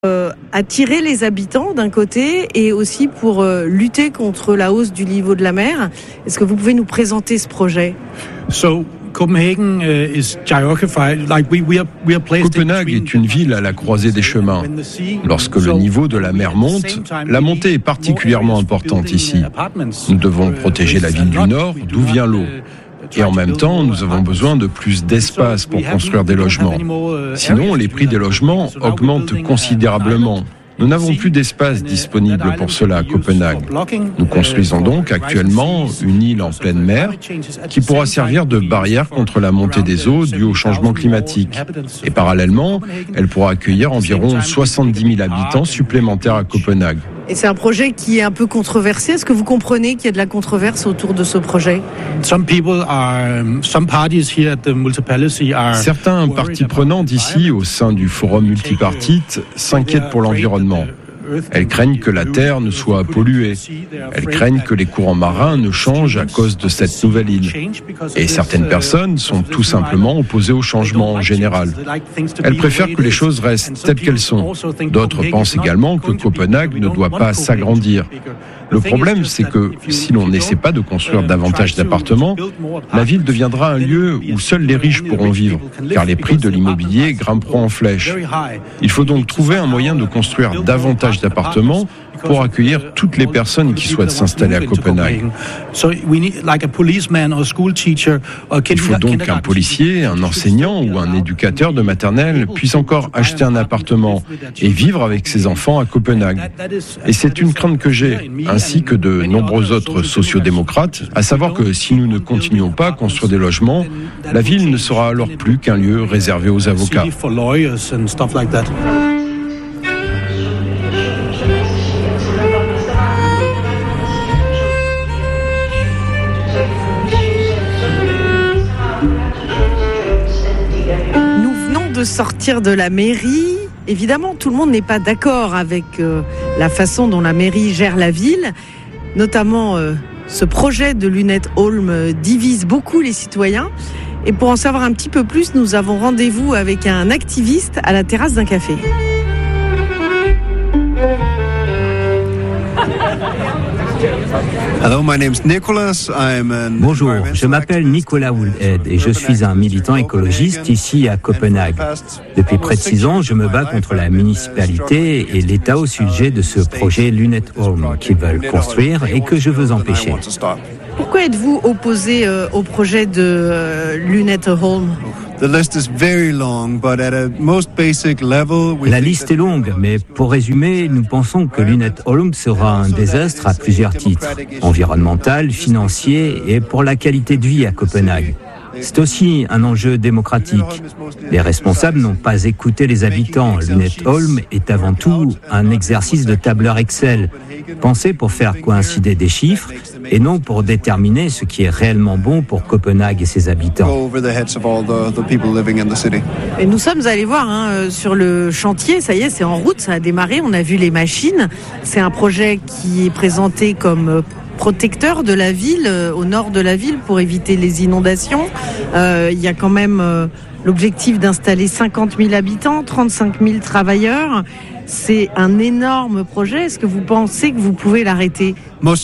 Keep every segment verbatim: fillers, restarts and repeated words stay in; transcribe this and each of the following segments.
Euh, attirer les habitants d'un côté et aussi pour euh, lutter contre la hausse du niveau de la mer. Est-ce que vous pouvez nous présenter ce projet? So, Copenhagen is geographied like we we are we are placed. Copenhague est une ville à la croisée des chemins. Lorsque le niveau de la mer monte, la montée est particulièrement importante ici. Nous devons protéger la ville du Nord, d'où vient l'eau. Et en même temps, nous avons besoin de plus d'espace pour construire des logements. Sinon, les prix des logements augmentent considérablement. Nous n'avons plus d'espace disponible pour cela à Copenhague. Nous construisons donc actuellement une île en pleine mer qui pourra servir de barrière contre la montée des eaux due au changement climatique. Et parallèlement, elle pourra accueillir environ soixante-dix mille habitants supplémentaires à Copenhague. Et c'est un projet qui est un peu controversé. Est-ce que vous comprenez qu'il y a de la controverse autour de ce projet? Certains parties prenantes ici, au sein du forum multipartite, s'inquiètent pour l'environnement. Elles craignent que la terre ne soit polluée. Elles craignent que les courants marins ne changent à cause de cette nouvelle île. Et certaines personnes sont tout simplement opposées au changement en général. Elles préfèrent que les choses restent telles qu'elles sont. D'autres pensent également que Copenhague ne doit pas s'agrandir. Le problème, c'est que si l'on n'essaie pas de construire davantage d'appartements, la ville deviendra un lieu où seuls les riches pourront vivre, car les prix de l'immobilier grimperont en flèche. Il faut donc trouver un moyen de construire davantage d'appartements pour accueillir toutes les personnes qui souhaitent s'installer à Copenhague. Il faut donc qu'un policier, un enseignant ou un éducateur de maternelle puisse encore acheter un appartement et vivre avec ses enfants à Copenhague. Et c'est une crainte que j'ai, ainsi que de nombreux autres sociodémocrates, à savoir que si nous ne continuons pas à construire des logements, la ville ne sera alors plus qu'un lieu réservé aux avocats. De sortir de la mairie. Évidemment, tout le monde n'est pas d'accord avec euh, la façon dont la mairie gère la ville. Notamment, euh, ce projet de Lunettes Holm euh, divise beaucoup les citoyens. Et pour en savoir un petit peu plus, nous avons rendez-vous avec un activiste à la terrasse d'un café. Bonjour, je m'appelle Nicolas Woolhead et je suis un militant écologiste ici à Copenhague. Depuis près de six ans, je me bats contre la municipalité et l'État au sujet de ce projet Lunettes Holm qu'ils veulent construire et que je veux empêcher. Pourquoi êtes-vous opposé euh, au projet de euh, Lunettes Holm ? La liste est longue, mais pour résumer, nous pensons que Lunettes Holm sera un désastre à plusieurs titres, environnemental, financier et pour la qualité de vie à Copenhague. C'est aussi un enjeu démocratique. Les responsables n'ont pas écouté les habitants. Lunettes Holm est avant tout un exercice de tableur Excel, pensé pour faire coïncider des chiffres et non pour déterminer ce qui est réellement bon pour Copenhague et ses habitants. Et nous sommes allés voir hein, sur le chantier, ça y est, c'est en route, ça a démarré, on a vu les machines. C'est un projet qui est présenté comme protecteur de la ville, euh, au nord de la ville, pour éviter les inondations. Euh, il y a quand même euh, l'objectif d'installer cinquante mille habitants, trente-cinq mille travailleurs. C'est un énorme projet. Est-ce que vous pensez que vous pouvez l'arrêter ?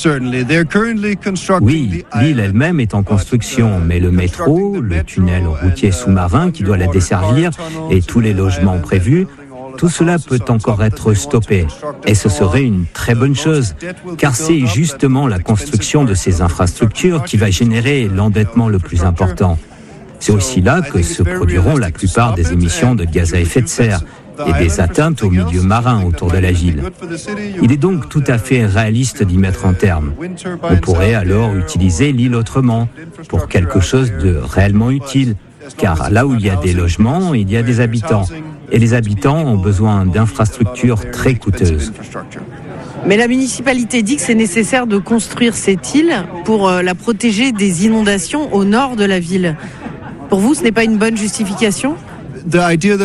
Oui, l'île elle-même est en construction, mais le métro, le tunnel routier sous-marin qui doit la desservir et tous les logements prévus, tout cela peut encore être stoppé. Et ce serait une très bonne chose, car c'est justement la construction de ces infrastructures qui va générer l'endettement le plus important. C'est aussi là que se produiront la plupart des émissions de gaz à effet de serre et des atteintes au milieu marin autour de la ville. Il est donc tout à fait réaliste d'y mettre un terme. On pourrait alors utiliser l'île autrement, pour quelque chose de réellement utile, car là où il y a des logements, il y a des habitants. Et les habitants ont besoin d'infrastructures très coûteuses. Mais la municipalité dit que c'est nécessaire de construire cette île pour la protéger des inondations au nord de la ville. Pour vous, ce n'est pas une bonne justification ? L'idée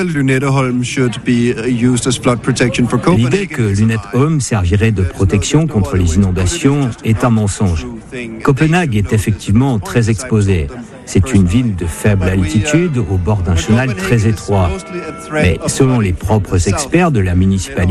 que Lunettes Holm servirait de protection contre les inondations est un mensonge. Copenhague est effectivement très exposée. C'est une ville de faible altitude au bord d'un chenal très étroit. Mais selon les propres experts de la municipalité,